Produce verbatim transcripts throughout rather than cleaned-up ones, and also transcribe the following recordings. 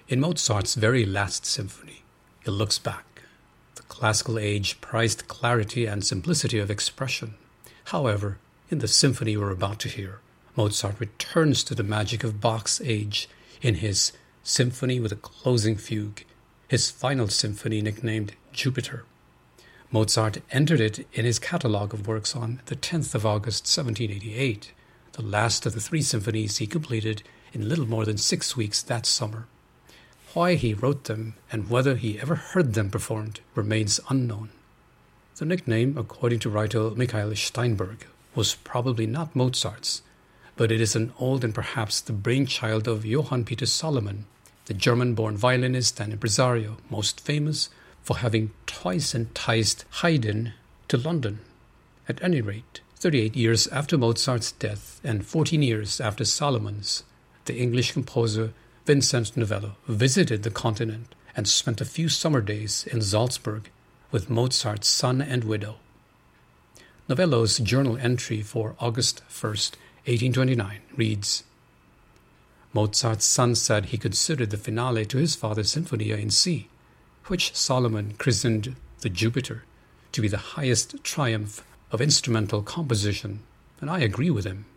In Mozart's very last symphony, he looks back. The classical age prized clarity and simplicity of expression. However, in the symphony we're about to hear, Mozart returns to the magic of Bach's age in his Symphony with a Closing Fugue, his final symphony nicknamed Jupiter. Mozart entered it in his catalogue of works on the tenth of August seventeen eighty-eight, the last of the three symphonies he completed in little more than six weeks that summer. Why he wrote them and whether he ever heard them performed remains unknown. The nickname, according to writer Michael Steinberg, was probably not Mozart's, but it is an old and perhaps the brainchild of Johann Peter Salomon, the German-born violinist and impresario most famous for having twice enticed Haydn to London. At any rate, thirty-eight years after Mozart's death and fourteen years after Salomon's, the English composer Vincent Novello visited the continent and spent a few summer days in Salzburg with Mozart's son and widow. Novello's journal entry for August first, eighteen twenty-nine reads, Mozart's son said he considered the finale to his father's Sinfonia in C, which Salomon christened the Jupiter, to be the highest triumph of instrumental composition, and I agree with him.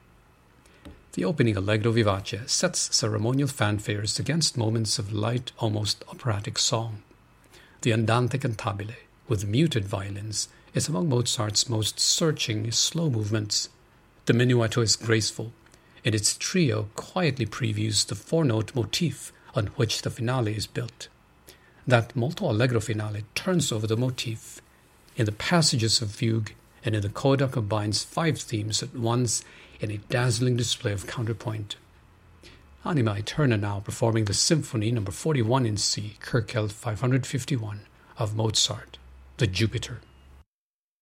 The opening Allegro vivace sets ceremonial fanfares against moments of light, almost operatic song. The Andante cantabile, with muted violins, is among Mozart's most searching slow movements. The minuetto is graceful, and its trio quietly previews the four-note motif on which the finale is built. That molto allegro finale turns over the motif. In the passages of fugue and in the coda combines five themes at once in a dazzling display of counterpoint. Anima Aeterna now performing the Symphony number forty-one in C, Kirchheld five fifty-one, of Mozart, the Jupiter.